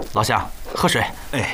老乡，喝水。 哎，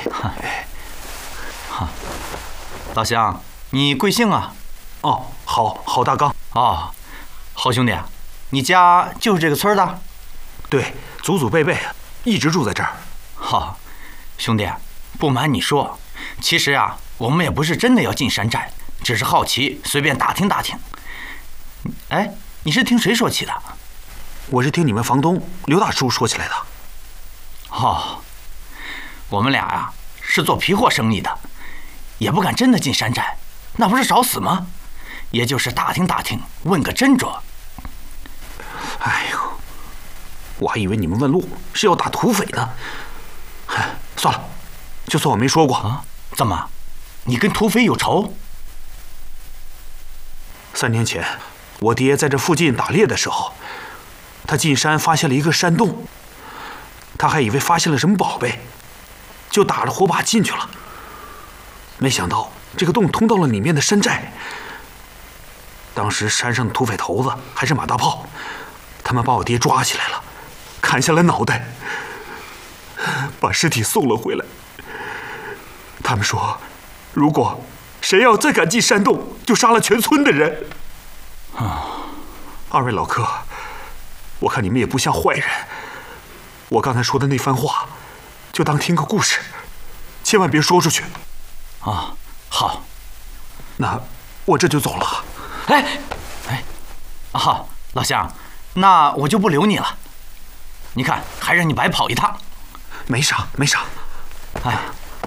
老乡，你贵姓啊？ 哦，郝大刚。 哦，好兄弟，你家就是这个村的？ 对，祖祖辈辈一直住在这儿。 好，兄弟，不瞒你说，其实啊，我们也不是真的要进山寨，只是好奇，随便打听打听。哎，你是听谁说起的？ 我是听你们房东刘大叔说起来的。 哦，我们俩呀是做皮货生意的，也不敢真的进山寨，那不是找死吗？也就是打听打听，问个真着。 哎呦，我还以为你们问路是要打土匪呢。算了，就算我没说过啊。怎么，你跟土匪有仇 ？3年前，我爹在这附近打猎的时候，他进山发现了一个山洞，他还以为发现了什么宝贝，就打着火把进去了。没想到这个洞通到了里面的山寨。当时山上的土匪头子还是马大炮，他们把我爹抓起来了，砍下了脑袋，把尸体送了回来。他们说，如果谁要再敢进山洞，就杀了全村的人。二位老客，我看你们也不像坏人，我刚才说的那番话，就当听个故事，千万别说出去。 啊，好， 那我这就走了。 好，老乡，那我就不留你了。你看，还让你白跑一趟。 没啥。 哎，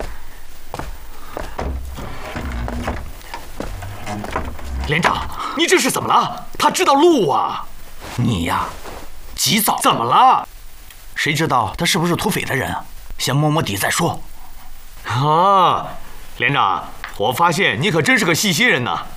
连长，你这是怎么了？他知道路啊！ 你呀，急躁。 怎么了？ 谁知道他是不是土匪的人啊？先摸摸底再说。 啊，连长，我发现你可真是个细心人呐。